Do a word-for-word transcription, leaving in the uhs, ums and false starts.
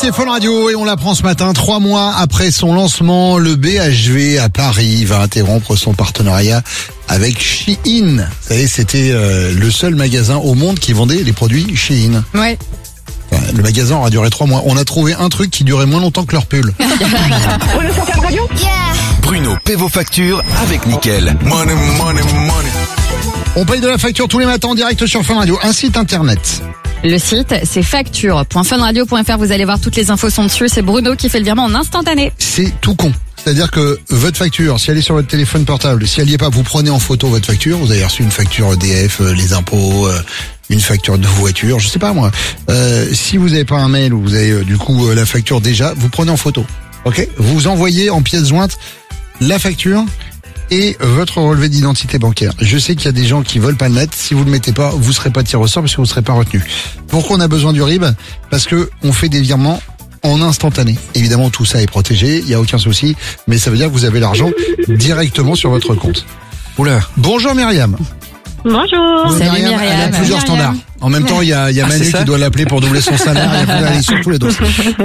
c'est Fun Radio et on l'apprend ce matin. Trois mois après son lancement, le B H V à Paris va interrompre son partenariat avec Shein. Vous savez, c'était euh, le seul magasin au monde qui vendait les produits Shein. Ouais. Enfin, le magasin aura duré trois mois. On a trouvé un truc qui durait moins longtemps que leur pull. Bruno paie vos factures avec Nickel. Money, money, money. On paye de la facture tous les matins en direct sur Fun Radio. Un site internet. Le site, c'est facture point fun radio point f r. Vous allez voir, toutes les infos sont dessus. C'est Bruno qui fait le virement en instantané. C'est tout con. C'est-à-dire que votre facture, si elle est sur votre téléphone portable, si elle n'y est pas, vous prenez en photo votre facture. Vous avez reçu une facture E D F, euh, les impôts, euh, une facture de voiture, je sais pas moi. Euh, si vous n'avez pas un mail où vous avez euh, du coup euh, la facture déjà, vous prenez en photo. Ok ? Vous envoyez en pièce jointe la facture et votre relevé d'identité bancaire. Je sais qu'il y a des gens qui veulent pas le mettre. Si vous le mettez pas, vous serez pas tiré au sort parce que vous serez pas retenu. Pourquoi on a besoin du R I B ? Parce que on fait des virements en instantané. Évidemment, tout ça est protégé, il y a aucun souci, mais ça veut dire que vous avez l'argent directement sur votre compte. Oula. Bonjour Myriam. Bonjour. Salut Myriam. Elle a plusieurs Myriam. standards. En même temps, il y a, il y a Ah, Manu c'est ça qui doit l'appeler pour doubler son salaire. Il y a elle est sur tous les dos.